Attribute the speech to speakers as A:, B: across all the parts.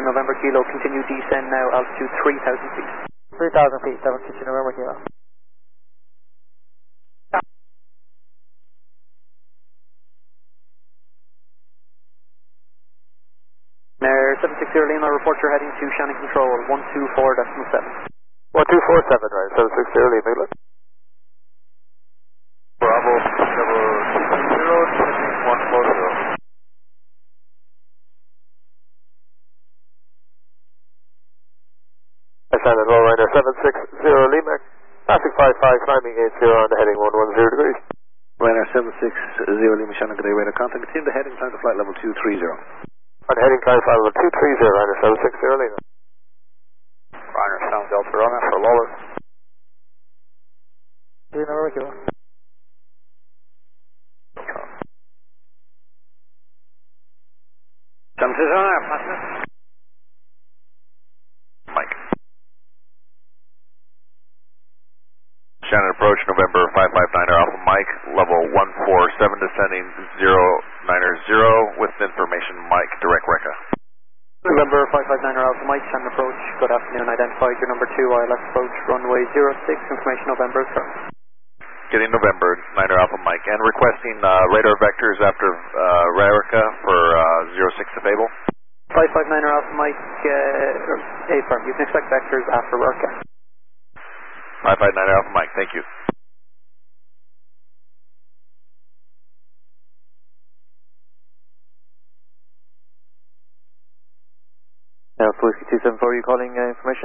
A: November Kilo, continue descend now, altitude 3,000 feet.
B: 3,000 feet, 7 Kitchen November Kilo.
A: Air 760 Lima, report your heading to Shannon Control, 124.7.
C: 1247, right, 760 Lima, England. Bravo, 0, 140. Ascended low liner 760 Lima, passing 55, climbing 80 on the heading 110 degrees.
D: Liner 760 Lima, Shannon, good day, radar contact, continue the heading, climb to flight level 230.
C: On the heading, climb to flight level 230, liner 760 Lima.
E: Liner Sound Delta Roman for Lawler.
B: November Kilo.
E: Mike. Shannon approach November 559 Alpha Mike, level 147, descending 090 with information Mike, direct Recca.
A: November 559 Alpha Mike, Shannon approach, good afternoon, identified your number 2, ILS approach, runway 06, information November is current.
E: Getting November 9 Alpha Mike, and requesting radar vectors after Recca for 06 to Fable.
A: 559 Alpha Mike, affirm, you can expect vectors after Recca.
E: 559 Alpha Mike, thank you.
B: Whiskey 274, you calling information?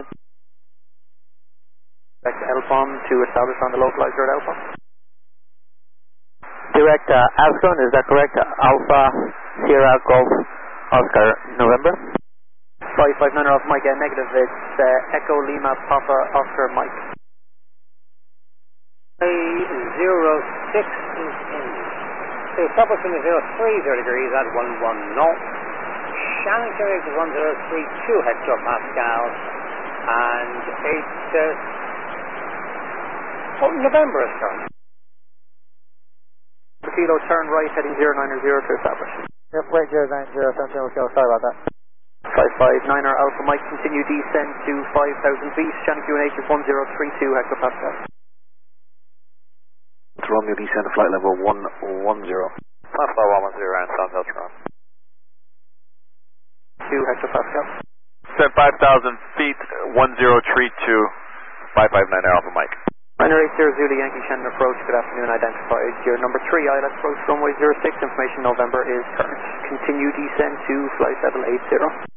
A: Direct LPOM to establish on the localizer at LPOM.
B: Direct Ascon, is that correct? Alpha Sierra Golf Oscar November?
A: 559 Alpha Mike, negative, it's Echo Lima Papa Oscar Mike.
F: 06 is in. So establish in the 030 degrees at 11 knots. Shannon carrier is 1032 hectopascals, and it's November is current.
A: Kilo, turn right, heading 090 to establish.
B: Yep, right 090, 17 Kilo, sorry about that.
A: 559 Alpha Mike, continue descend to 5,000 feet, Shannon QNH is 1032 hectopascals.
D: It's Romeo descend to flight level 110.
E: Papa 110 and Sound Delta Roman.
A: 2 hectopascals.
E: Set 5,000 feet, 1032, 559 Alpha Mike.
A: Liner 80 Zulu Yankee Shannon approach, good afternoon, identified your number 3 ILS approach, runway 06, information November is current. Continue descend to flight level 80.